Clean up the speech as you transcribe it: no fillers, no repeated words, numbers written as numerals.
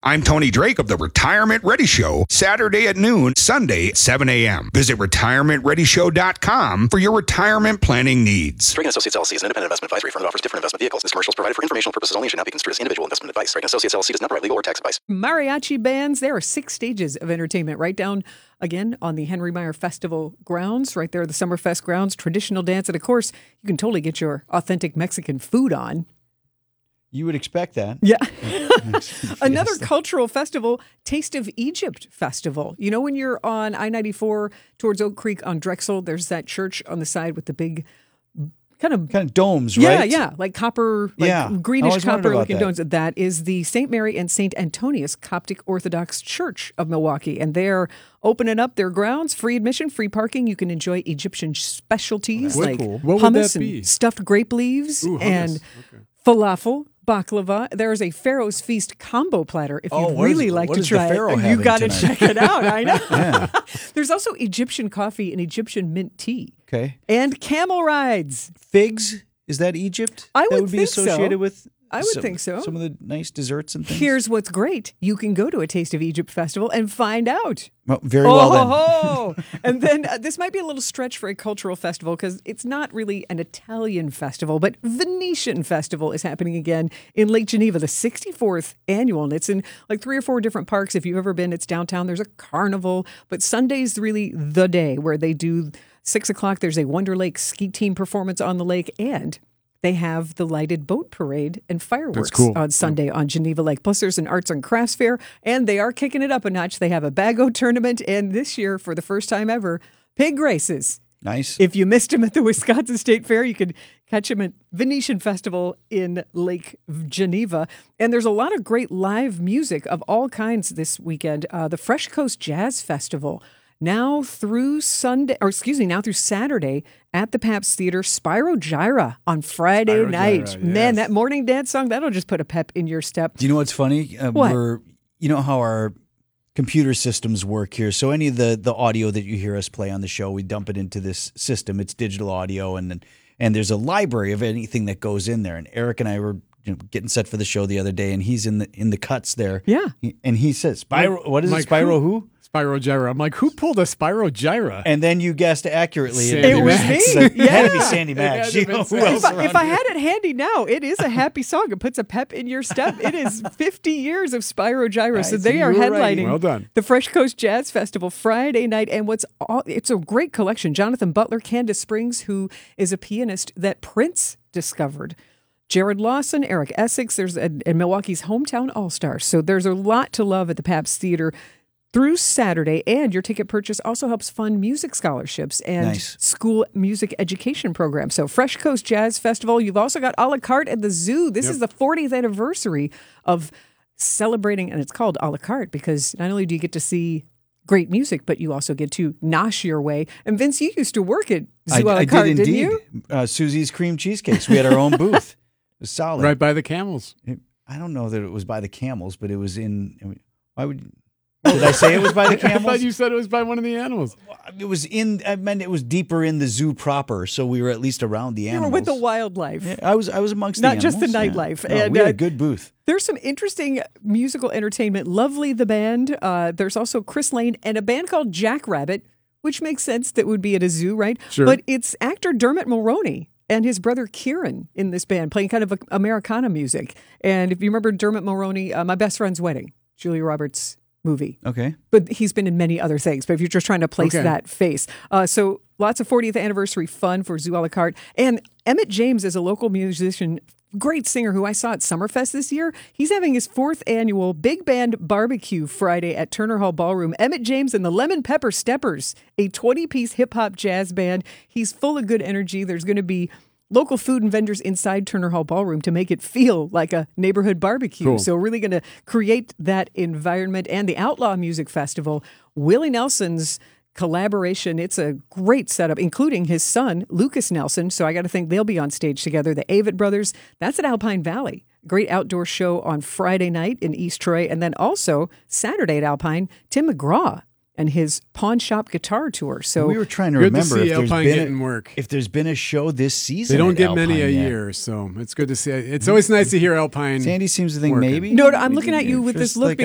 I'm Tony Drake of the Retirement Ready Show, Saturday at noon, Sunday at 7 a.m. Visit retirementreadyshow.com for your retirement planning needs. Dragon Associates LLC is an independent investment advisory firm that offers different investment vehicles. This commercial is provided for informational purposes only and should not be construed as individual investment advice. Dragon Associates LLC does not provide legal or tax advice. Mariachi bands, there are 6 stages of entertainment right down, again, on the Henry Meyer Festival grounds, right there, the Summerfest grounds, traditional dance, and of course, you can totally get your authentic Mexican food on. You would expect that. Yeah. Another cultural festival, Taste of Egypt Festival. You know, when you're on I-94 towards Oak Creek on Drexel, there's that church on the side with the big kind of domes, yeah, right? Yeah, like copper, like greenish copper-looking domes. That is the St. Mary and St. Antonius Coptic Orthodox Church of Milwaukee, and they're opening up their grounds, free admission, free parking. You can enjoy Egyptian specialties like hummus and stuffed grape leaves and falafel. Baklava. There's a Pharaoh's Feast combo platter if you'd really like to try it. You got to check it out. I know. Yeah. There's also Egyptian coffee and Egyptian mint tea. Okay. And camel rides. Figs? Is that Egypt? I would that would be think associated so. with I would think so. Some of the nice desserts and things. Here's what's great. You can go to a Taste of Egypt festival and find out. Well, very well then. And then this might be a little stretch for a cultural festival because it's not really an Italian festival, but Venetian Festival is happening again in Lake Geneva, the 64th annual. And it's in like 3 or 4 different parks. If you've ever been, it's downtown. There's a carnival, but Sunday's really the day where they do 6 o'clock. There's a Wonder Lake ski team performance on the lake, and they have the lighted boat parade and fireworks on Sunday on Geneva Lake. Plus, there's an arts and crafts fair, and they are kicking it up a notch. They have a bago tournament, and this year, for the first time ever, pig races. Nice. If you missed him at the Wisconsin State Fair, you could catch him at Venetian Festival in Lake Geneva. And there's a lot of great live music of all kinds this weekend. The Fresh Coast Jazz Festival. Now through Saturday at the Pabst Theater, Spyro Gyra on Friday night. Gyra, Man, that morning dance song, that'll just put a pep in your step. Do you know what's funny? What? You know how our computer systems work here. So any of the audio that you hear us play on the show, we dump it into this system. It's digital audio, and there's a library of anything that goes in there. And Eric and I were getting set for the show the other day, and he's in the cuts there. Yeah. And he says, Spyro, what is it? Spyro who? Spyro Gyra. I'm like, who pulled a Spyro Gyra? And then you guessed accurately. It was me. It had to be Sandy Max. If I had it handy now, it is a happy song. It puts a pep in your step. It is 50 years of Spyro Gyra. So they are headlining the Fresh Coast Jazz Festival Friday night. And it's a great collection. Jonathan Butler, Candace Springs, who is a pianist that Prince discovered. Jared Lawson, Eric Essex, there's and Milwaukee's Hometown All-Stars. So there's a lot to love at the Pabst Theater through Saturday, and your ticket purchase also helps fund music scholarships and school music education programs. So Fresh Coast Jazz Festival, you've also got a la carte at the zoo. This is the 40th anniversary of celebrating, and it's called a la carte because not only do you get to see great music, but you also get to nosh your way. And Vince, you used to work at Zoo a la carte, did didn't indeed. you? Susie's Cream Cheesecakes. We had our own booth. It was solid. Right by the camels. I don't know that it was by the camels, but it was in. Why would? Did I say it was by the camels? I thought you said it was by one of the animals. It was in. I meant it was deeper in the zoo proper, so we were at least around the animals. You were with the wildlife. Yeah, I was amongst the animals. Not just the nightlife. Yeah. No, we had a good booth. There's some interesting musical entertainment. Lovely, the band. There's also Chris Lane and a band called Jackrabbit, which makes sense that would be at a zoo, right? Sure. But it's actor Dermot Mulroney and his brother Kieran in this band playing kind of Americana music. And if you remember Dermot Mulroney, My Best Friend's Wedding, Julia Roberts' movie. Okay. But he's been in many other things. But if you're just trying to place that face. So lots of 40th anniversary fun for Zoo a la carte. And Emmett James is a local musician, great singer who I saw at Summerfest this year. He's having his 4th annual Big Band Barbecue Friday at Turner Hall Ballroom. Emmett James and the Lemon Pepper Steppers, a 20-piece hip-hop jazz band. He's full of good energy. There's going to be local food and vendors inside Turner Hall Ballroom to make it feel like a neighborhood barbecue. Cool. So really going to create that environment. And the Outlaw Music Festival, Willie Nelson's collaboration. It's a great setup, including his son, Lucas Nelson. So I got to think they'll be on stage together. The Avett Brothers, that's at Alpine Valley. Great outdoor show on Friday night in East Troy. And then also Saturday at Alpine, Tim McGraw and his pawn shop guitar tour. So we were trying to good remember to see Alpine getting work. If there's been a show this season. They don't get Alpine many a year, so it's good to see. It's always nice to hear Alpine. Sandy seems to think working. maybe. No, I'm looking at you with this look.